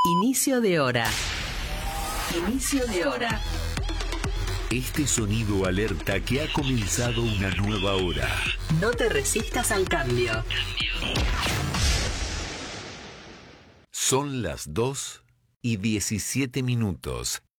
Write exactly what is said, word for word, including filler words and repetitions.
Inicio de hora. Inicio de hora. Este sonido alerta que ha comenzado una nueva hora. No te resistas al cambio. Son las dos y diecisiete minutos.